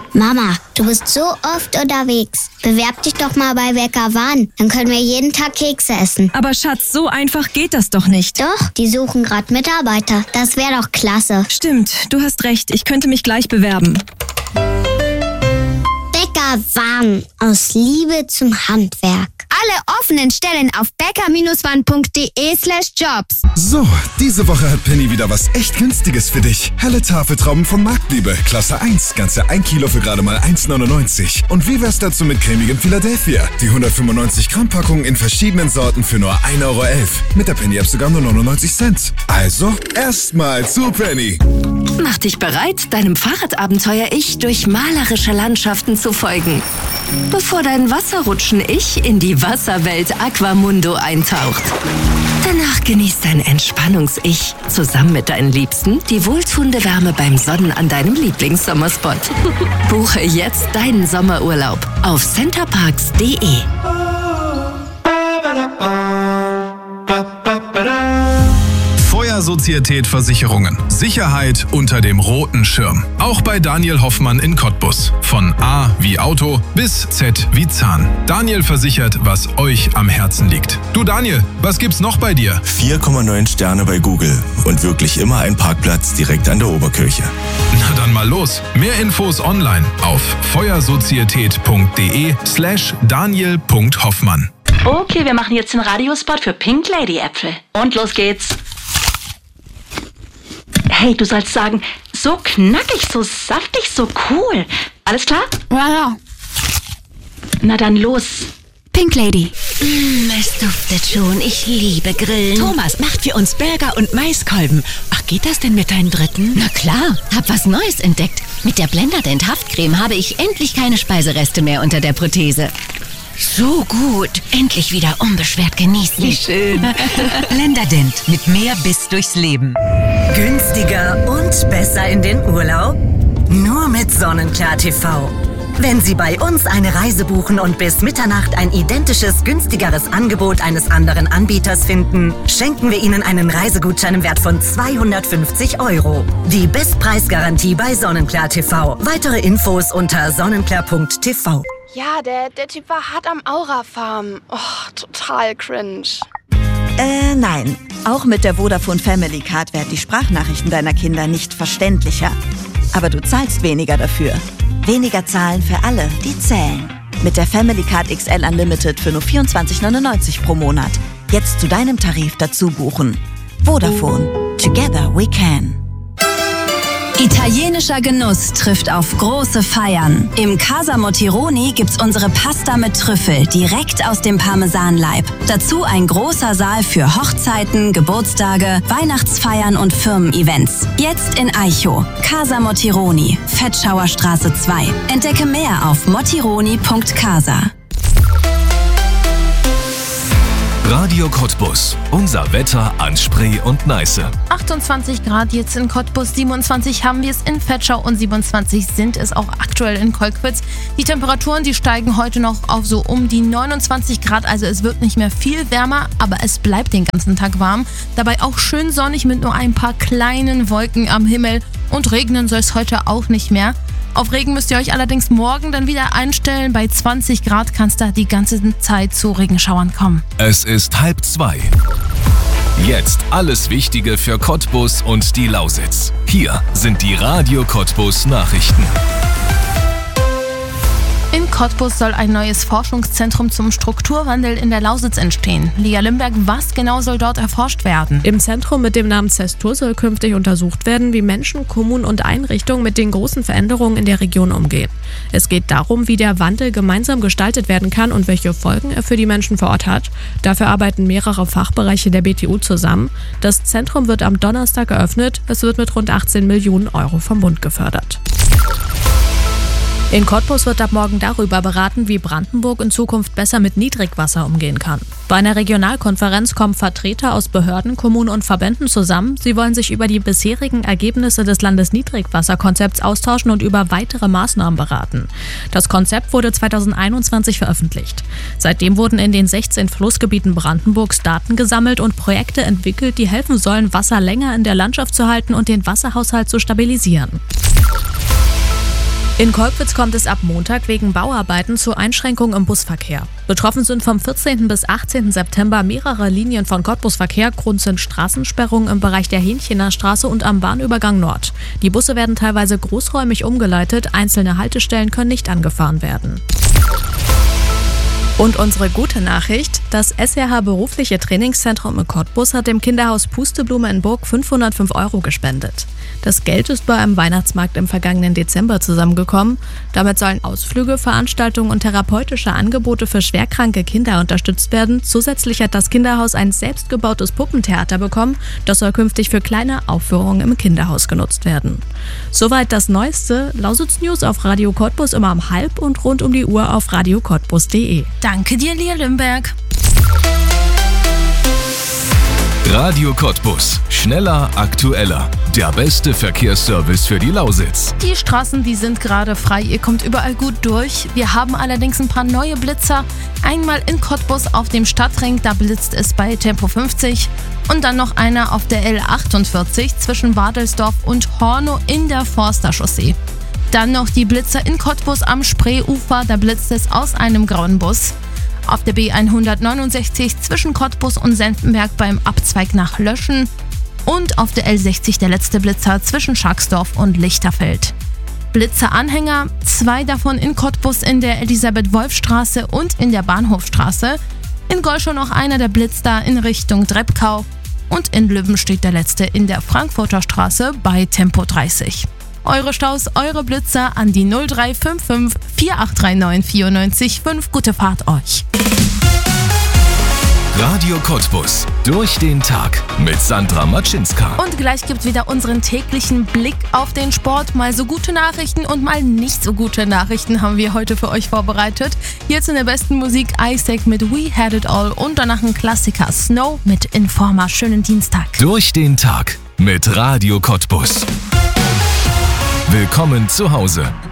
Mama, du bist so oft unterwegs. Bewerb dich doch mal bei Bäcker Wahn. Dann können wir jeden Tag Kekse essen. Aber Schatz, so einfach geht das doch nicht. Doch, die suchen gerade Mitarbeiter. Das wäre doch klasse. Stimmt, du hast recht. Ich könnte mich gleich bewerben. Bäcker Wahn. Aus Liebe zum Handwerk. Alle offenen Stellen auf bäcker-wahn.de/jobs. So, diese Woche hat Penny wieder was echt Günstiges für dich. Helle Tafeltrauben von Marktliebe, Klasse 1, ganze 1 Kilo für gerade mal 1,99. Und wie wär's dazu mit cremigem Philadelphia? Die 195 Gramm Packung in verschiedenen Sorten für nur 1,11 Euro. Mit der Penny-App sogar nur 99 Cent. Also, erstmal zu Penny. Mach dich bereit, deinem Fahrradabenteuer-Ich durch malerische Landschaften zu folgen. Bevor dein Wasserrutschen-Ich in die Wasserwelt Aquamundo eintaucht. Danach genießt dein Entspannungs-Ich zusammen mit deinen Liebsten die wohltuende Wärme beim Sonnen an deinem Lieblingssommerspot. Buche jetzt deinen Sommerurlaub auf centerparks.de. Feuersozietät Versicherungen. Sicherheit unter dem roten Schirm. Auch bei Daniel Hoffmann in Cottbus. Von A wie Auto bis Z wie Zahn. Daniel versichert, was euch am Herzen liegt. Du Daniel, was gibt's noch bei dir? 4,9 Sterne bei Google und wirklich immer ein Parkplatz direkt an der Oberkirche. Na dann mal los. Mehr Infos online auf feuersozietät.de/daniel.hoffmann. Okay, wir machen jetzt den Radiospot für Pink Lady Äpfel. Und los geht's. Hey, du sollst sagen, so knackig, so saftig, so cool. Alles klar? Ja. Na dann los. Pink Lady. Es duftet schon. Ich liebe Grillen. Thomas macht für uns Burger und Maiskolben. Ach, geht das denn mit deinen Dritten? Na klar, hab was Neues entdeckt. Mit der Blenderdent Haftcreme habe ich endlich keine Speisereste mehr unter der Prothese. So gut. Endlich wieder unbeschwert genießen. Wie schön. Blenderdent mit mehr Biss durchs Leben. Günstiger und besser in den Urlaub? Nur mit Sonnenklar TV. Wenn Sie bei uns eine Reise buchen und bis Mitternacht ein identisches, günstigeres Angebot eines anderen Anbieters finden, schenken wir Ihnen einen Reisegutschein im Wert von 250 €. Die Bestpreisgarantie bei Sonnenklar TV. Weitere Infos unter sonnenklar.tv. Ja, der Typ war hart am Aura-Farm. Oh, total cringe. Nein. Auch mit der Vodafone Family Card werden die Sprachnachrichten deiner Kinder nicht verständlicher. Aber du zahlst weniger dafür. Weniger zahlen für alle, die zählen. Mit der Family Card XL Unlimited für nur 24,99 pro Monat. Jetzt zu deinem Tarif dazu buchen. Vodafone. Together we can. Italienischer Genuss trifft auf große Feiern. Im Casa Motironi gibt's unsere Pasta mit Trüffel direkt aus dem Parmesanleib. Dazu ein großer Saal für Hochzeiten, Geburtstage, Weihnachtsfeiern und Firmen-Events. Jetzt in Aicho. Casa Motironi, Fettschauer Straße 2. Entdecke mehr auf motironi.casa. Radio Cottbus. Unser Wetter an Spree und Neiße. 28 Grad jetzt in Cottbus, 27 haben wir es in Vetschau und 27 sind es auch aktuell in Kolkwitz. Die Temperaturen, die steigen heute noch auf so um die 29 Grad, also es wird nicht mehr viel wärmer, aber es bleibt den ganzen Tag warm. Dabei auch schön sonnig mit nur ein paar kleinen Wolken am Himmel und regnen soll es heute auch nicht mehr. Auf Regen müsst ihr euch allerdings morgen dann wieder einstellen. Bei 20 Grad kann es da die ganze Zeit zu Regenschauern kommen. Es ist 1:30. Jetzt alles Wichtige für Cottbus und die Lausitz. Hier sind die Radio Cottbus Nachrichten. In Cottbus soll ein neues Forschungszentrum zum Strukturwandel in der Lausitz entstehen. Lia Limberg, was genau soll dort erforscht werden? Im Zentrum mit dem Namen CESTUR soll künftig untersucht werden, wie Menschen, Kommunen und Einrichtungen mit den großen Veränderungen in der Region umgehen. Es geht darum, wie der Wandel gemeinsam gestaltet werden kann und welche Folgen er für die Menschen vor Ort hat. Dafür arbeiten mehrere Fachbereiche der BTU zusammen. Das Zentrum wird am Donnerstag eröffnet. Es wird mit rund 18 Millionen € vom Bund gefördert. In Cottbus wird ab morgen darüber beraten, wie Brandenburg in Zukunft besser mit Niedrigwasser umgehen kann. Bei einer Regionalkonferenz kommen Vertreter aus Behörden, Kommunen und Verbänden zusammen. Sie wollen sich über die bisherigen Ergebnisse des Landesniedrigwasserkonzepts austauschen und über weitere Maßnahmen beraten. Das Konzept wurde 2021 veröffentlicht. Seitdem wurden in den 16 Flussgebieten Brandenburgs Daten gesammelt und Projekte entwickelt, die helfen sollen, Wasser länger in der Landschaft zu halten und den Wasserhaushalt zu stabilisieren. In Kolkwitz kommt es ab Montag wegen Bauarbeiten zu Einschränkungen im Busverkehr. Betroffen sind vom 14. bis 18. September mehrere Linien von Cottbus-Verkehr. Grund sind Straßensperrungen im Bereich der Hähnchener Straße und am Bahnübergang Nord. Die Busse werden teilweise großräumig umgeleitet, einzelne Haltestellen können nicht angefahren werden. Und unsere gute Nachricht, das SRH Berufliche Trainingszentrum in Cottbus hat dem Kinderhaus Pusteblume in Burg 505 € gespendet. Das Geld ist bei einem Weihnachtsmarkt im vergangenen Dezember zusammengekommen. Damit sollen Ausflüge, Veranstaltungen und therapeutische Angebote für schwerkranke Kinder unterstützt werden. Zusätzlich hat das Kinderhaus ein selbstgebautes Puppentheater bekommen. Das soll künftig für kleine Aufführungen im Kinderhaus genutzt werden. Soweit das Neueste. Lausitz News auf Radio Cottbus immer um 12:30 und rund um die Uhr auf radiocottbus.de. Danke dir, Lia Limberg. Radio Cottbus. Schneller, aktueller. Der beste Verkehrsservice für die Lausitz. Die Straßen, die sind gerade frei. Ihr kommt überall gut durch. Wir haben allerdings ein paar neue Blitzer. Einmal in Cottbus auf dem Stadtring, da blitzt es bei Tempo 50. Und dann noch einer auf der L48 zwischen Badelsdorf und Hornow in der Forsterchaussee. Dann noch die Blitzer in Cottbus am Spreeufer, da blitzt es aus einem grauen Bus. Auf der B169 zwischen Cottbus und Senftenberg beim Abzweig nach Löschen. Und auf der L60 der letzte Blitzer zwischen Scharksdorf und Lichterfeld. Blitzeranhänger, 2 davon in Cottbus in der Elisabeth-Wolf-Straße und in der Bahnhofstraße. In Golschow noch einer, der blitzt da in Richtung Dreppkau. Und in Lübben steht der letzte in der Frankfurter Straße bei Tempo 30. Eure Staus, eure Blitzer an die 0355 4839 94 5. Gute Fahrt euch. Radio Cottbus. Durch den Tag mit Sandra Matschinska. Und gleich gibt's wieder unseren täglichen Blick auf den Sport. Mal so gute Nachrichten und mal nicht so gute Nachrichten haben wir heute für euch vorbereitet. Jetzt in der besten Musik Isaac mit We Had It All und danach ein Klassiker Snow mit Informer. Schönen Dienstag. Durch den Tag mit Radio Cottbus. Willkommen zu Hause.